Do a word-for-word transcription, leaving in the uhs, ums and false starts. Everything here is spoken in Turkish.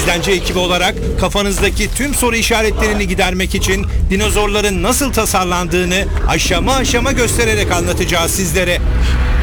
İzlenci ekibi olarak kafanızdaki tüm soru işaretlerini gidermek için dinozorların nasıl tasarlandığını aşama aşama göstererek anlatacağız sizlere.